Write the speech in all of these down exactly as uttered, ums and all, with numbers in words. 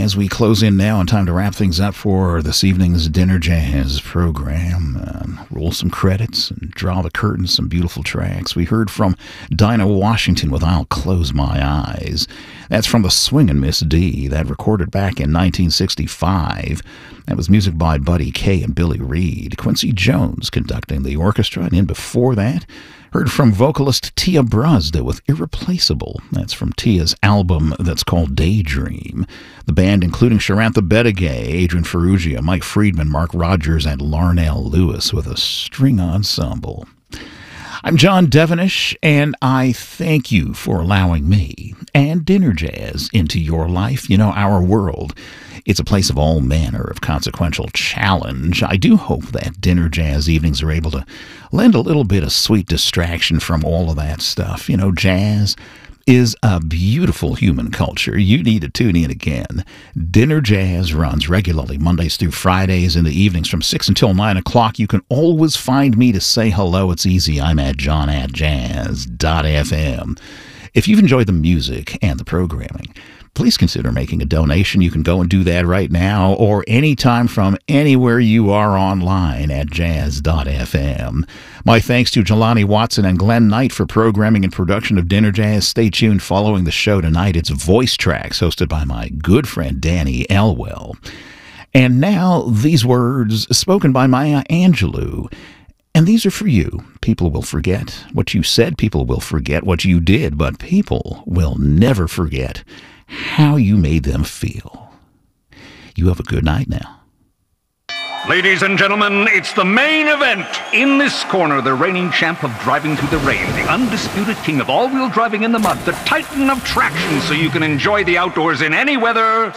as we close in now and time to wrap things up for this evening's Dinner Jazz program. Uh, roll some credits and draw the curtain, some beautiful tracks. We heard from Dinah Washington with I'll Close My Eyes. That's from the Swingin' Miss D, that recorded back in nineteen sixty-five. That was music by Buddy Kaye and Billy Reed. Quincy Jones conducting the orchestra, and in before that, heard from vocalist Tia Bruzda with Irreplaceable. That's from Tia's album that's called Daydream. The band including Sharantha Bettigay, Adrian Ferrugia, Mike Friedman, Mark Rogers, and Larnell Lewis with a string ensemble. I'm John Devenish, and I thank you for allowing me and Dinner Jazz into your life. You know, our world, it's a place of all manner of consequential challenge. I do hope that Dinner Jazz evenings are able to lend a little bit of sweet distraction from all of that stuff. You know, jazz is a beautiful human culture. You need to tune in again. Dinner Jazz runs regularly Mondays through Fridays in the evenings from six until nine o'clock. You can always find me to say hello. It's easy. I'm at john at jazz dot f m. If you've enjoyed the music and the programming, please consider making a donation. You can go and do that right now or anytime from anywhere you are online at jazz dot f m. My thanks to Jelani Watson and Glenn Knight for programming and production of Dinner Jazz. Stay tuned following the show tonight. It's Voice Tracks, hosted by my good friend Danny Elwell. And now, these words spoken by Maya Angelou. And these are for you. People will forget what you said. People will forget what you did. But people will never forget how you made them feel. You have a good night now. Ladies and gentlemen, it's the main event. In this corner, the reigning champ of driving through the rain, the undisputed king of all-wheel driving in the mud, the titan of traction so you can enjoy the outdoors in any weather,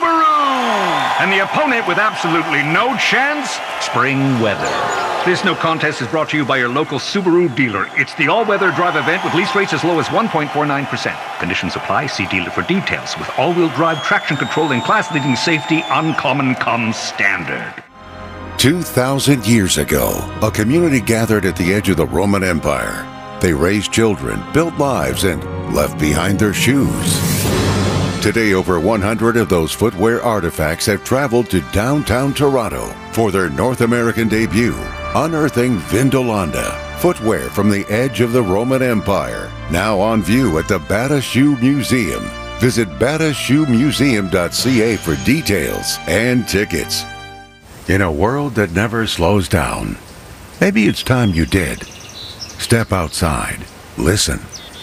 Subaru! And the opponent with absolutely no chance, spring weather. This no contest is brought to you by your local Subaru dealer. It's the all-weather drive event with lease rates as low as one point four nine percent. Conditions apply. See dealer for details. With all-wheel drive traction control and class-leading safety, uncommon comes standard. Two thousand years ago, a community gathered at the edge of the Roman Empire. They raised children, built lives, and left behind their shoes. Today, over one hundred of those footwear artifacts have traveled to downtown Toronto for their North American debut, unearthing Vindolanda, footwear from the edge of the Roman Empire, now on view at the Bata Shoe Museum. Visit bata shoe museum dot c a for details and tickets. In a world that never slows down, maybe it's time you did. Step outside, listen.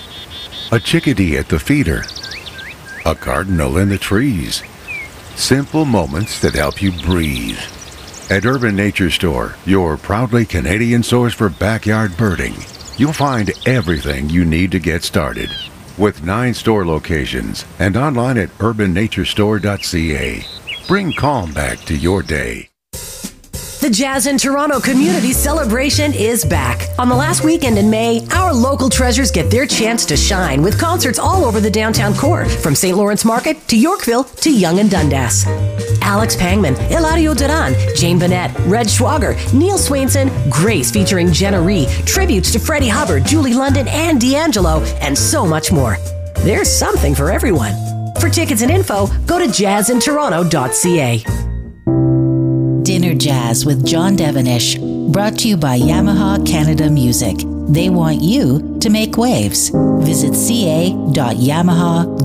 A chickadee at the feeder, a cardinal in the trees. Simple moments that help you breathe. At Urban Nature Store, your proudly Canadian source for backyard birding, you'll find everything you need to get started. With nine store locations and online at urban nature store dot c a. Bring calm back to your day. The Jazz in Toronto Community Celebration is back. On the last weekend in May, our local treasures get their chance to shine with concerts all over the downtown core, from Saint Lawrence Market to Yorkville to Yonge and Dundas. Alex Pangman, Eladio Duran, Jane Bennett, Red Schwager, Neil Swainson, Grace featuring Jenna Ree, tributes to Freddie Hubbard, Julie London, and D'Angelo, and so much more. There's something for everyone. For tickets and info, go to jazz in toronto dot c a. Dinner Jazz with John Devenish, brought to you by Yamaha Canada Music. They want you to make waves. Visit c a dot yamaha